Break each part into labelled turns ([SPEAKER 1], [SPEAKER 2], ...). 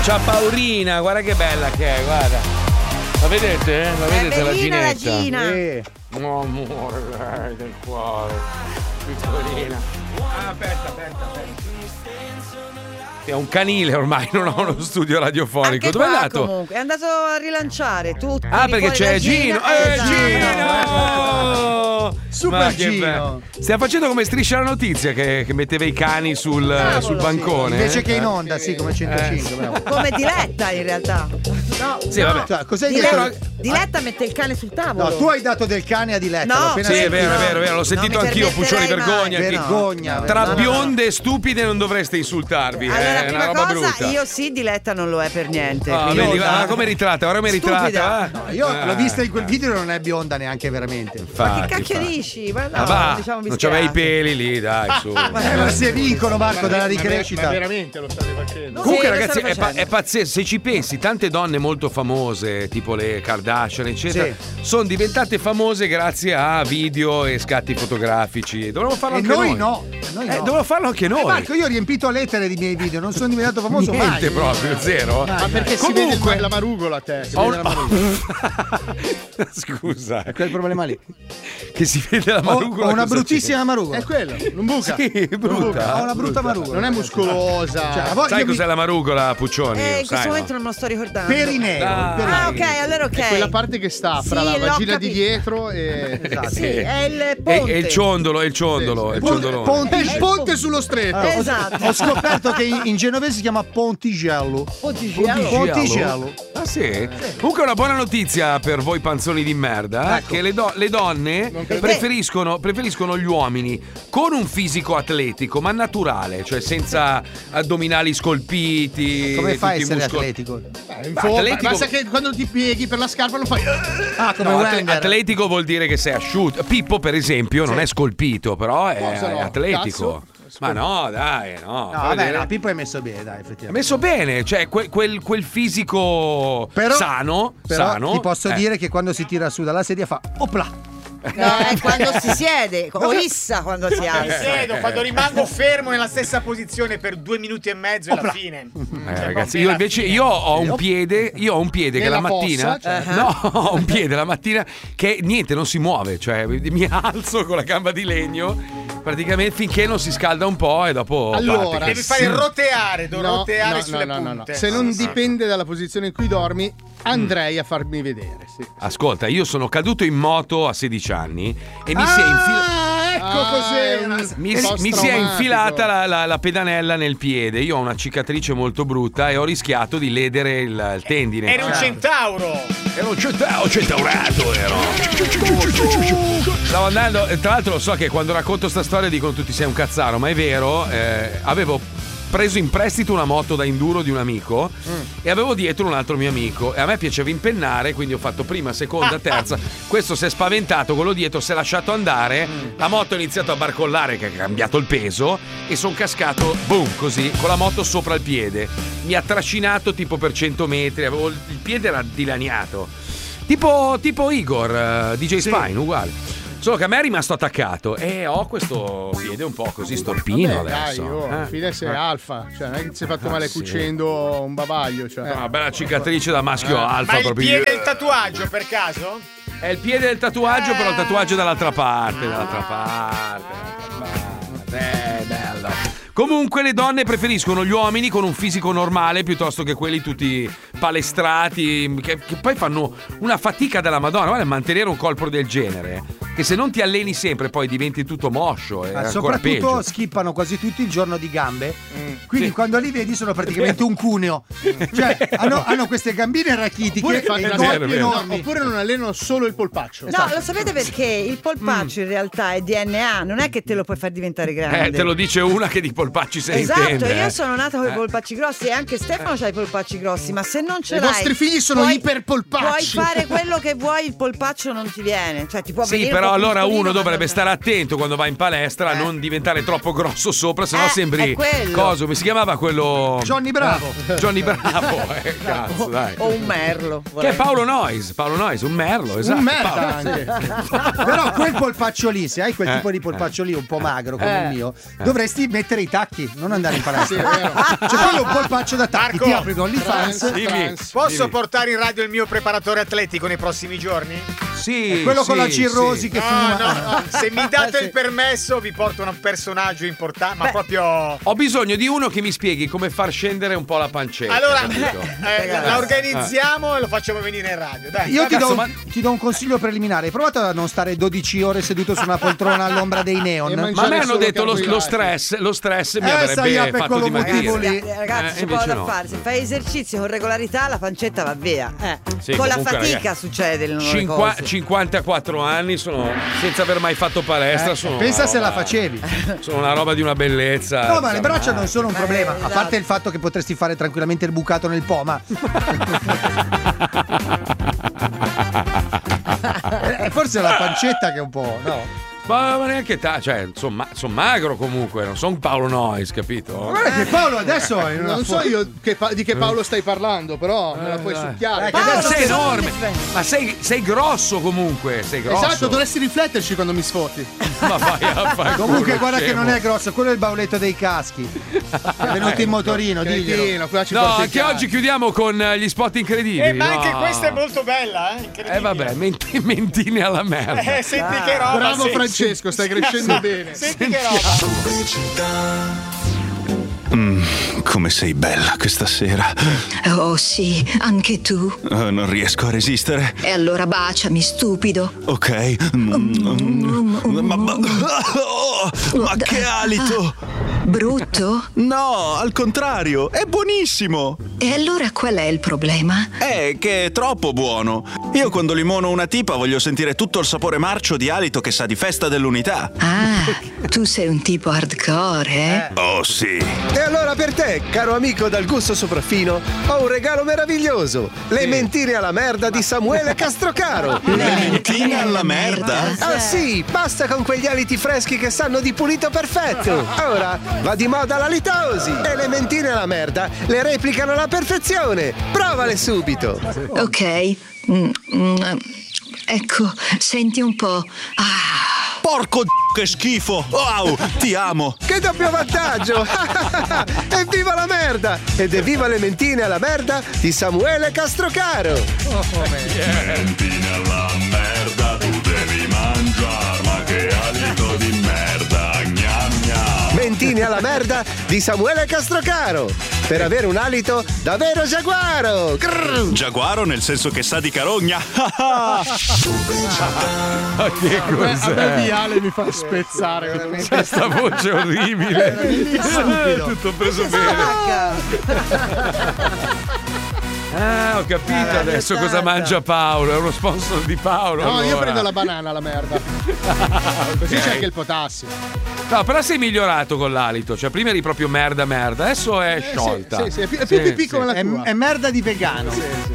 [SPEAKER 1] C'ha Paurina, guarda che bella che è, guarda. La vedete? La vedete la ginetta?
[SPEAKER 2] La Gina.
[SPEAKER 1] Oh, amore, del cuore. Piccolina. Aspetta. È un canile ormai, non ho uno studio radiofonico.
[SPEAKER 2] Anche
[SPEAKER 1] Dove è
[SPEAKER 2] qua,
[SPEAKER 1] andato?
[SPEAKER 2] Comunque. È andato a rilanciare tutto.
[SPEAKER 1] Perché c'è Gino. Gino!
[SPEAKER 3] Super Gino!
[SPEAKER 1] Stiamo facendo come Striscia la Notizia che metteva i cani sul bancone.
[SPEAKER 3] Invece che in onda, sì, come 105. Bravo.
[SPEAKER 2] Come Diletta in realtà. No,
[SPEAKER 1] sì, vabbè.
[SPEAKER 3] Cioè, cos'hai detto?
[SPEAKER 2] Diletta mette il cane sul tavolo.
[SPEAKER 3] No, tu hai dato del cane a Diletta.
[SPEAKER 2] No,
[SPEAKER 3] appena
[SPEAKER 1] sì, è
[SPEAKER 3] sentito.
[SPEAKER 1] vero, l'ho sentito anch'io, Puccioni, vergogna.
[SPEAKER 3] Vergogna.
[SPEAKER 1] Tra bionde e stupide non dovreste insultarvi.
[SPEAKER 2] Allora,
[SPEAKER 1] è
[SPEAKER 2] prima
[SPEAKER 1] una roba
[SPEAKER 2] cosa,
[SPEAKER 1] brutta.
[SPEAKER 2] io sì, Diletta non lo è per niente.
[SPEAKER 1] Come ritratta, ora mi ritratta.
[SPEAKER 3] No, io l'ho vista in quel video e non è bionda neanche veramente.
[SPEAKER 1] Infatti,
[SPEAKER 2] ma che cacchio dici? Ma no, diciamo
[SPEAKER 1] non c'aveva i peli lì, dai, su.
[SPEAKER 3] Ma si vincono, Marco, dalla ricrescita.
[SPEAKER 4] Ma veramente lo state facendo?
[SPEAKER 1] Comunque,
[SPEAKER 2] sì,
[SPEAKER 1] ragazzi, è pazzesco. Se ci pensi, tante donne molto famose, tipo le Kardashian, eccetera, sono diventate famose grazie a video e scatti fotografici. Dovremmo farlo anche noi.
[SPEAKER 3] No.
[SPEAKER 1] Dovremmo farlo anche noi.
[SPEAKER 3] Marco, io ho riempito lettere di miei video, non sono diventato famoso
[SPEAKER 1] Niente
[SPEAKER 3] mai.
[SPEAKER 1] proprio, zero.
[SPEAKER 4] Ma perché
[SPEAKER 1] Comunque,
[SPEAKER 4] si vede la marugola a te?
[SPEAKER 1] Scusa.
[SPEAKER 3] È quel problema lì.
[SPEAKER 1] Che si vede la marugola.
[SPEAKER 3] Ho una bruttissima marugola.
[SPEAKER 4] È quello, non buca.
[SPEAKER 1] Sì, brutta.
[SPEAKER 3] Ho una brutta marugola.
[SPEAKER 4] Non è muscolosa.
[SPEAKER 3] Cioè,
[SPEAKER 1] sai cos'è la marugola, Puccioni?
[SPEAKER 2] in questo momento non me lo sto ricordando.
[SPEAKER 3] Perineo.
[SPEAKER 2] Ok, allora ok.
[SPEAKER 4] È quella parte che sta fra la
[SPEAKER 2] l'ho
[SPEAKER 4] vagina di
[SPEAKER 2] capito.
[SPEAKER 4] dietro e...
[SPEAKER 3] Esatto.
[SPEAKER 2] Sì, è il ponte.
[SPEAKER 1] È il ciondolo,
[SPEAKER 4] Sì.
[SPEAKER 1] ciondolone.
[SPEAKER 4] il ponte sullo stretto.
[SPEAKER 2] Esatto.
[SPEAKER 3] Ho scoperto che in genovese si chiama Ponticello. Ponticello.
[SPEAKER 1] Ah sì? Comunque una buona notizia per voi panzoni di merda,
[SPEAKER 3] Ecco.
[SPEAKER 1] che le donne preferiscono gli uomini con un fisico atletico ma naturale, cioè senza addominali scolpiti.
[SPEAKER 3] Come fai a
[SPEAKER 1] tutti
[SPEAKER 3] essere
[SPEAKER 1] muscoli.
[SPEAKER 3] atletico?
[SPEAKER 4] In forma.
[SPEAKER 1] atletico-
[SPEAKER 4] Basta che quando ti pieghi per la scarpa lo fai.
[SPEAKER 3] Ah, come
[SPEAKER 1] No,
[SPEAKER 3] Wenger.
[SPEAKER 1] atletico vuol dire che sei asciutto. Pippo, per esempio, non è scolpito, però è
[SPEAKER 4] Cosa no?
[SPEAKER 1] atletico.
[SPEAKER 4] Cazzo.
[SPEAKER 1] Ma no, dai, no.
[SPEAKER 3] No, vabbè, no, Pippo è messo bene, dai,
[SPEAKER 1] È
[SPEAKER 3] effettivamente.
[SPEAKER 1] messo bene, cioè quel fisico
[SPEAKER 3] Però-
[SPEAKER 1] sano.
[SPEAKER 3] Ti posso dire che quando si tira su dalla sedia fa opla.
[SPEAKER 2] No, è quando si siede, o issa quando si alza.
[SPEAKER 5] Siedo, quando rimango fermo nella stessa posizione per 2 minuti e mezzo è la fine.
[SPEAKER 1] Ragazzi, io invece ho un piede che la
[SPEAKER 4] Nella
[SPEAKER 1] mattina
[SPEAKER 4] fossa, cioè.
[SPEAKER 1] no, ho un piede la mattina che niente, non si muove, cioè mi alzo con la gamba di legno praticamente finché non si scalda un po' e dopo
[SPEAKER 4] Allora,
[SPEAKER 1] parte.
[SPEAKER 5] Devi fare roteare,
[SPEAKER 4] No,
[SPEAKER 5] sulle
[SPEAKER 4] no.
[SPEAKER 5] punte.
[SPEAKER 4] Se non dipende dalla posizione in cui dormi, andrei a farmi vedere. Sì.
[SPEAKER 1] Ascolta, io sono caduto in moto a 16 anni e mi si è infilata.
[SPEAKER 4] Ecco cos'è.
[SPEAKER 1] Mi si è infilata la pedanella nel piede. Io ho una cicatrice molto brutta e ho rischiato di ledere il tendine.
[SPEAKER 5] Eri un centauro.
[SPEAKER 1] Ero un centaurato, Stavo andando, tra l'altro so che quando racconto sta storia dicono tutti sei un cazzaro, ma è vero, avevo preso in prestito una moto da enduro di un amico e avevo dietro un altro mio amico e a me piaceva impennare, quindi ho fatto prima, seconda, terza. Questo si è spaventato, quello dietro si è lasciato andare, la moto ha iniziato a barcollare che ha cambiato il peso e sono cascato, boom, così, con la moto sopra il piede. Mi ha trascinato tipo per 100 metri, il piede era dilaniato. Tipo Igor, DJ Spine, uguale. Solo che a me è rimasto attaccato e ho questo piede un po' così storpino
[SPEAKER 4] Vabbè,
[SPEAKER 1] adesso.
[SPEAKER 4] Dai, alla fine sei alfa, cioè non è che ti sei fatto male
[SPEAKER 1] sì.
[SPEAKER 4] cucendo un bavaglio, cioè.
[SPEAKER 1] Una bella cicatrice da maschio alfa
[SPEAKER 5] Ma il
[SPEAKER 1] proprio.
[SPEAKER 5] piede del tatuaggio per caso?
[SPEAKER 1] È il piede del tatuaggio, però il tatuaggio dall'altra parte, bello. Comunque le donne preferiscono gli uomini con un fisico normale piuttosto che quelli tutti palestrati che poi fanno una fatica della Madonna. Guarda, mantenere un corpo del genere, che se non ti alleni sempre poi diventi tutto moscio e
[SPEAKER 3] Ma
[SPEAKER 1] ancora peggio.
[SPEAKER 3] soprattutto skippano quasi tutti il giorno di gambe, quindi
[SPEAKER 1] Sì.
[SPEAKER 3] quando li vedi sono praticamente un cuneo, cioè hanno queste gambine rachitiche
[SPEAKER 4] Oppure
[SPEAKER 3] e
[SPEAKER 4] fanno-
[SPEAKER 3] corpi
[SPEAKER 1] è vero.
[SPEAKER 3] enormi.
[SPEAKER 4] Oppure non allenano solo il polpaccio.
[SPEAKER 2] No, lo sapete perché? Il polpaccio in realtà è DNA, non è che te lo puoi far diventare grande.
[SPEAKER 1] Te lo dice una che di polpacci se ne
[SPEAKER 2] Esatto,
[SPEAKER 1] intende.
[SPEAKER 2] io sono nata con i polpacci grossi e anche Stefano c'ha i polpacci grossi, ma se non ce
[SPEAKER 4] I
[SPEAKER 2] l'hai
[SPEAKER 4] vostri figli sono
[SPEAKER 2] puoi-
[SPEAKER 4] iperpolpacci.
[SPEAKER 2] Puoi fare quello che vuoi, il polpaccio non ti viene, cioè ti può
[SPEAKER 1] Sì,
[SPEAKER 2] venire
[SPEAKER 1] però Però allora
[SPEAKER 2] muscolino,
[SPEAKER 1] uno
[SPEAKER 2] ma
[SPEAKER 1] dovrebbe
[SPEAKER 2] non-
[SPEAKER 1] stare attento quando va in palestra a non diventare troppo grosso sopra, sennò sembri
[SPEAKER 2] è quello.
[SPEAKER 1] coso, come si chiamava quello?
[SPEAKER 3] Johnny Bravo.
[SPEAKER 1] Johnny Bravo, cazzo, dai.
[SPEAKER 2] O un merlo.
[SPEAKER 1] Che è Paolo Noyes, un merlo, esatto.
[SPEAKER 4] Un merda
[SPEAKER 1] Paolo.
[SPEAKER 4] anche.
[SPEAKER 3] Però quel polpaccio lì, se hai quel tipo di polpaccio lì un po' magro come il mio, dovresti mettere i tacchi, non andare in palestra.
[SPEAKER 4] Sì, è vero.
[SPEAKER 3] Cioè quello è un polpaccio da tacchi,
[SPEAKER 5] Marco,
[SPEAKER 3] ti apri con l'OnlyFans.
[SPEAKER 1] Dimmi.
[SPEAKER 5] Posso portare in radio il mio preparatore atletico nei prossimi giorni?
[SPEAKER 1] Sì,
[SPEAKER 3] Quello con
[SPEAKER 1] sì,
[SPEAKER 3] la cirrosi
[SPEAKER 1] sì.
[SPEAKER 3] che
[SPEAKER 5] No,
[SPEAKER 3] fuma.
[SPEAKER 5] no. Se mi date
[SPEAKER 3] Sì.
[SPEAKER 5] il permesso, vi porto un personaggio importante, ma proprio.
[SPEAKER 1] Ho bisogno di uno che mi spieghi come far scendere un po' la pancetta.
[SPEAKER 5] Allora,
[SPEAKER 1] capito?
[SPEAKER 5] la organizziamo e lo facciamo venire in radio. Dai.
[SPEAKER 3] Io ti
[SPEAKER 1] Cazzo,
[SPEAKER 3] do un consiglio preliminare. Hai provato a non stare 12 ore seduto su una poltrona all'ombra dei neon?
[SPEAKER 4] E
[SPEAKER 1] Ma a me
[SPEAKER 4] mangiare
[SPEAKER 1] hanno
[SPEAKER 4] detto
[SPEAKER 1] detto lo stress mi
[SPEAKER 3] sai,
[SPEAKER 1] avrebbe
[SPEAKER 3] per
[SPEAKER 1] fatto
[SPEAKER 3] quello
[SPEAKER 1] dimagrire.
[SPEAKER 3] motivo lì.
[SPEAKER 2] Ragazzi, c'è
[SPEAKER 1] invece
[SPEAKER 2] poco da
[SPEAKER 1] no.
[SPEAKER 2] fare. Se fai esercizio con regolarità, la pancetta va via.
[SPEAKER 1] Sì,
[SPEAKER 2] con la
[SPEAKER 1] comunque,
[SPEAKER 2] fatica
[SPEAKER 1] ragazzi,
[SPEAKER 2] succedono le cose.
[SPEAKER 1] 54 anni sono senza aver mai fatto palestra. Sono
[SPEAKER 3] Pensa
[SPEAKER 1] una
[SPEAKER 3] se la
[SPEAKER 1] roba-
[SPEAKER 3] facevi.
[SPEAKER 1] Sono una roba di una bellezza.
[SPEAKER 3] No, ma le braccia non sono un problema. A
[SPEAKER 2] esatto.
[SPEAKER 3] parte il fatto che potresti fare tranquillamente il bucato nel po', ma. Forse è la pancetta che è un po'. No.
[SPEAKER 1] Ma neanche cioè, sono magro comunque, non sono Paolo Noyes, capito?
[SPEAKER 3] Guarda che Paolo adesso è in una
[SPEAKER 4] Non so io di che Paolo stai parlando, però me la puoi succhiare.
[SPEAKER 3] che adesso
[SPEAKER 1] sei
[SPEAKER 3] sei
[SPEAKER 1] enorme, ma sei grosso comunque, sei grosso.
[SPEAKER 4] Esatto, dovresti rifletterci quando mi sfoti.
[SPEAKER 1] Ma vai a fare
[SPEAKER 3] Comunque
[SPEAKER 1] culo,
[SPEAKER 3] guarda che
[SPEAKER 1] scemo.
[SPEAKER 3] non è grosso, quello è il bauletto dei caschi. È venuto in motorino, diglielo.
[SPEAKER 4] Cretino, qua ci
[SPEAKER 1] No,
[SPEAKER 4] porti il
[SPEAKER 1] anche
[SPEAKER 4] cazzo.
[SPEAKER 1] oggi chiudiamo con gli spot incredibili.
[SPEAKER 5] Ma anche
[SPEAKER 1] no.
[SPEAKER 5] questa è molto bella, incredibile.
[SPEAKER 1] Vabbè, mentine alla merda.
[SPEAKER 5] Senti che roba.
[SPEAKER 4] Bravo
[SPEAKER 5] senti.
[SPEAKER 4] Francesco, stai crescendo bene.
[SPEAKER 5] Senti che roba.
[SPEAKER 6] Come sei bella questa sera.
[SPEAKER 7] Oh sì, anche tu.
[SPEAKER 6] Non riesco a resistere.
[SPEAKER 7] E allora baciami, stupido.
[SPEAKER 6] Ok. Ma che alito!
[SPEAKER 7] Brutto?
[SPEAKER 6] No, al contrario, è buonissimo.
[SPEAKER 7] E allora qual è il problema?
[SPEAKER 6] È che è troppo buono. Io quando limono una tipa voglio sentire tutto il sapore marcio di alito che sa di festa dell'unità.
[SPEAKER 7] Ah, tu sei un tipo hardcore, eh?
[SPEAKER 6] Oh sì.
[SPEAKER 8] E allora per te, caro amico dal gusto sopraffino, ho un regalo meraviglioso. Le mentine alla merda di Samuele Castrocaro.
[SPEAKER 6] Le mentine alla merda?
[SPEAKER 8] Ah sì, basta con quegli aliti freschi che sanno di pulito perfetto. Ora va di moda la litosi e le mentine alla merda le replicano alla perfezione. Provale subito.
[SPEAKER 7] Ok. Ecco, senti un po'. Ah.
[SPEAKER 6] Porco che schifo! Wow, ti amo!
[SPEAKER 8] Che doppio vantaggio! Evviva la merda! Ed evviva le mentine alla merda di Samuele Castrocaro!
[SPEAKER 6] Mentine alla merda, tu devi mangiare, ma che alito di merda, gnam gnam.
[SPEAKER 8] Mentine alla merda di Samuele Castrocaro! Per avere un alito davvero giaguaro! Grrr.
[SPEAKER 6] Giaguaro nel senso che sa di carogna.
[SPEAKER 1] Ma che
[SPEAKER 4] A me
[SPEAKER 1] cos'è?
[SPEAKER 4] Viale mi fa spezzare veramente.
[SPEAKER 1] C'è sta voce orribile.
[SPEAKER 3] Stupido.
[SPEAKER 1] Tutto preso bene. Ah, ho capito adesso cosa
[SPEAKER 2] esatto.
[SPEAKER 1] mangia Paolo. È uno sponsor di Paolo.
[SPEAKER 4] No, io
[SPEAKER 1] allora.
[SPEAKER 4] prendo la banana, la merda. Così c'è anche il potassio.
[SPEAKER 1] No, però sei migliorato con l'alito. Cioè, prima eri proprio merda. Adesso è sciolta.
[SPEAKER 4] Sì, è più pipì come la tua.
[SPEAKER 3] È merda di vegano.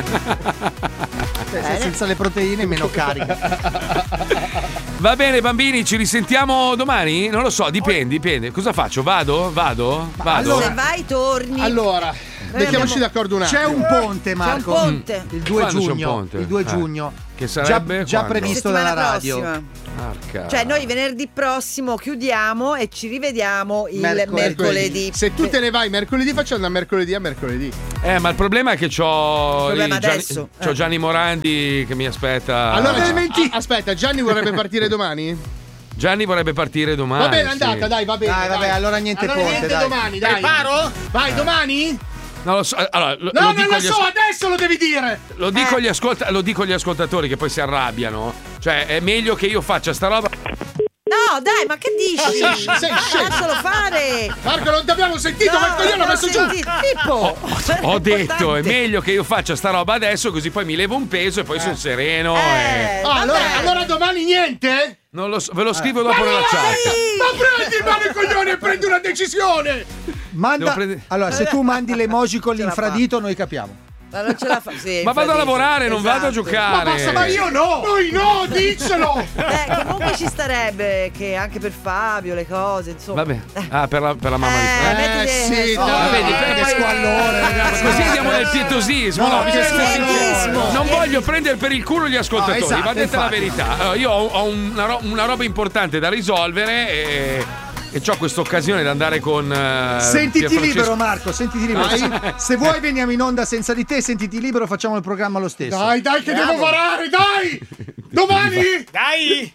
[SPEAKER 3] Senza le proteine meno carica.
[SPEAKER 1] Va bene, bambini, ci risentiamo domani? Non lo so, dipende. Cosa faccio? Vado?
[SPEAKER 2] Se vai, torni.
[SPEAKER 4] Allora, mettiamoci d'accordo un attimo.
[SPEAKER 3] C'è un ponte, Marco.
[SPEAKER 2] C'è un ponte.
[SPEAKER 3] Il 2
[SPEAKER 1] Quando c'è un
[SPEAKER 3] giugno.
[SPEAKER 1] ponte?
[SPEAKER 3] Il 2 giugno.
[SPEAKER 1] Che sarebbe
[SPEAKER 3] già
[SPEAKER 1] quando?
[SPEAKER 3] previsto dalla
[SPEAKER 2] Settimana
[SPEAKER 3] radio.
[SPEAKER 2] prossima.
[SPEAKER 1] Arca.
[SPEAKER 2] Cioè, noi venerdì prossimo chiudiamo e ci rivediamo il mercoledì.
[SPEAKER 4] Se tu te ne vai mercoledì, facciamo da mercoledì a mercoledì.
[SPEAKER 1] Ma il problema è che c'ho
[SPEAKER 2] problema
[SPEAKER 1] Gianni,
[SPEAKER 2] adesso.
[SPEAKER 1] c'ho Gianni Morandi che mi aspetta.
[SPEAKER 4] Allora, aspetta, Gianni vorrebbe partire domani?
[SPEAKER 1] Gianni vorrebbe partire domani.
[SPEAKER 4] Va bene,
[SPEAKER 1] sì.
[SPEAKER 4] andata, dai, va bene.
[SPEAKER 3] Dai, vabbè, allora niente ponte, dai.
[SPEAKER 4] domani, dai.
[SPEAKER 5] Preparo?
[SPEAKER 4] Vai, domani?
[SPEAKER 1] Non lo so. Allora,
[SPEAKER 4] No,
[SPEAKER 1] lo
[SPEAKER 4] non
[SPEAKER 1] dico
[SPEAKER 4] lo
[SPEAKER 1] agli
[SPEAKER 4] so, adesso lo devi dire.
[SPEAKER 1] Lo dico agli ascoltatori che poi si arrabbiano. Cioè, è meglio che io faccia sta roba.
[SPEAKER 2] No, dai, ma che dici?
[SPEAKER 4] sei scemo.
[SPEAKER 2] Lascialo fare.
[SPEAKER 4] Marco, non ti abbiamo sentito, perché io l'ho messo giù.
[SPEAKER 2] Pippo.
[SPEAKER 1] Ho detto, è
[SPEAKER 2] Importante.
[SPEAKER 1] meglio che io faccia sta roba adesso, così poi mi levo un peso e poi sono sereno.
[SPEAKER 4] Allora domani niente?
[SPEAKER 1] Non lo so, ve lo scrivo dopo nella chat.
[SPEAKER 4] Ma prendi in mano i coglioni e prendi una decisione.
[SPEAKER 3] Manda.
[SPEAKER 1] Devo prendere-
[SPEAKER 3] Allora, se tu mandi l'emoji con l'infradito, noi capiamo.
[SPEAKER 2] Ma non ce la fa. Sì,
[SPEAKER 1] Ma vado a lavorare, non vado a giocare.
[SPEAKER 4] Ma basta, ma io no! Noi no, diccelo!
[SPEAKER 2] Comunque ci starebbe che anche per Fabio le cose, insomma.
[SPEAKER 1] Vabbè. Per la mamma di
[SPEAKER 2] mettili-
[SPEAKER 4] sì,
[SPEAKER 1] vedi,
[SPEAKER 4] che squallore, ragazzi.
[SPEAKER 1] Così andiamo nel pietosismo.
[SPEAKER 4] No,
[SPEAKER 1] bisogna essere
[SPEAKER 2] pietosismo.
[SPEAKER 1] sinceri. Non voglio prendere per il culo gli ascoltatori,
[SPEAKER 4] No, esatto,
[SPEAKER 1] va detta la
[SPEAKER 4] infatti.
[SPEAKER 1] verità. Allora, io ho una roba importante da risolvere e ho questa occasione di andare con
[SPEAKER 3] Sentiti
[SPEAKER 1] Pierfrancesco.
[SPEAKER 3] libero, Marco, sentiti libero. Se vuoi veniamo in onda senza di te, sentiti libero, facciamo il programma lo stesso.
[SPEAKER 4] Dai, che devo varare, dai! Domani!
[SPEAKER 5] Dai!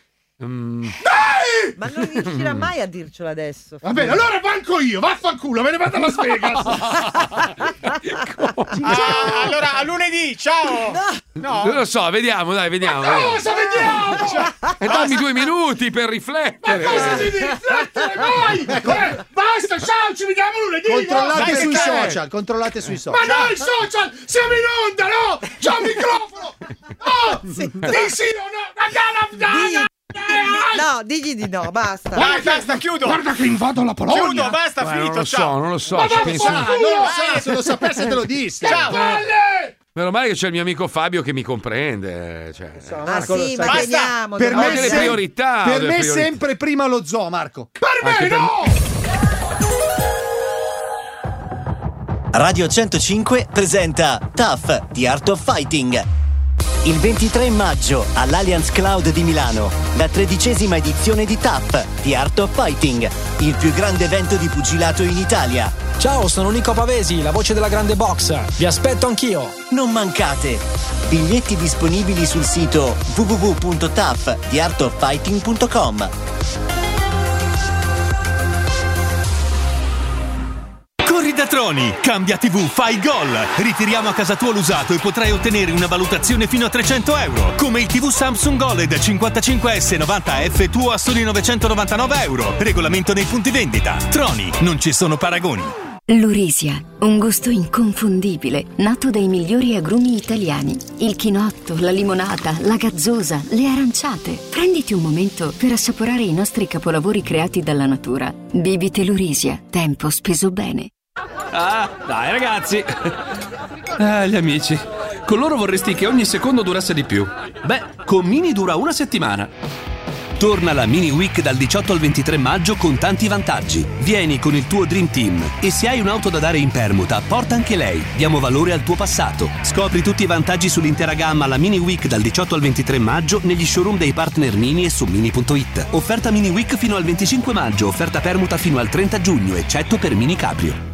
[SPEAKER 4] Dai!
[SPEAKER 2] Ma non riuscirà mai a dircelo adesso.
[SPEAKER 4] Va bene, allora banco io, vaffanculo, me ne vado a Las Vegas.
[SPEAKER 5] Allora, a lunedì, ciao!
[SPEAKER 1] Non lo so, vediamo.
[SPEAKER 4] Cosa vediamo?
[SPEAKER 1] Dammi 2 minuti per
[SPEAKER 4] Ma
[SPEAKER 1] riflettere.
[SPEAKER 4] cosa devi riflettere voi? Basta, ciao, ci vediamo lunedì.
[SPEAKER 3] Controllate
[SPEAKER 4] no?
[SPEAKER 3] sui
[SPEAKER 4] Dai,
[SPEAKER 3] social, controllate sui social.
[SPEAKER 4] Ma noi social siamo in onda, no? C'ho il microfono. No! Di sì o no?
[SPEAKER 2] No, digli di no, basta.
[SPEAKER 5] Dai, basta, chiudo!
[SPEAKER 4] Guarda che invado la Polonia.
[SPEAKER 5] Chiudo, basta, finito, ciao!
[SPEAKER 1] Non lo so,
[SPEAKER 4] Ma
[SPEAKER 1] ci penso.
[SPEAKER 4] non lo sa, se lo sapesse te lo disse. Ciao.
[SPEAKER 1] Meno male che c'è il mio amico Fabio che mi comprende. Cioè.
[SPEAKER 2] Ah sì, ma
[SPEAKER 5] Basta.
[SPEAKER 2] veniamo.
[SPEAKER 3] Per
[SPEAKER 1] Ho
[SPEAKER 3] me,
[SPEAKER 1] delle priorità.
[SPEAKER 3] per
[SPEAKER 1] ho delle
[SPEAKER 3] me
[SPEAKER 1] priorità.
[SPEAKER 3] sempre prima lo zoo, Marco.
[SPEAKER 4] Per me no!
[SPEAKER 9] Radio 105 presenta Tough, The Art of Fighting. Il 23 maggio all'Allianz Cloud di Milano, la 13ª edizione di Tough, The Art of Fighting, il più grande evento di pugilato in Italia.
[SPEAKER 10] Ciao, sono Nico Pavesi, la voce della grande box. Vi aspetto anch'io.
[SPEAKER 9] Non mancate! Biglietti disponibili sul sito www.toughtheartoffighting.com.
[SPEAKER 11] Corri da Troni, cambia TV, fai gol. Ritiriamo a casa tua l'usato e potrai ottenere una valutazione fino a 300 euro. Come il TV Samsung OLED 55S 90F tuo a soli 999 euro. Regolamento nei punti vendita. Troni, non ci sono paragoni.
[SPEAKER 12] Lurisia, un gusto inconfondibile, nato dai migliori agrumi italiani. Il chinotto, la limonata, la gazzosa, le aranciate. Prenditi un momento per assaporare i nostri capolavori creati dalla natura. Bibite Lurisia, tempo speso bene.
[SPEAKER 13] Ah, dai ragazzi. Gli amici. Con loro vorresti che ogni secondo durasse di più. Beh, con Mini dura una settimana. Torna la Mini Week dal 18 al 23 maggio con tanti vantaggi. Vieni con il tuo Dream Team e se hai un'auto da dare in permuta, porta anche lei. Diamo valore al tuo passato. Scopri tutti i vantaggi sull'intera gamma alla Mini Week dal 18 al 23 maggio negli showroom dei partner Mini e su Mini.it. Offerta Mini Week fino al 25 maggio, offerta permuta fino al 30 giugno, eccetto per Mini Cabrio.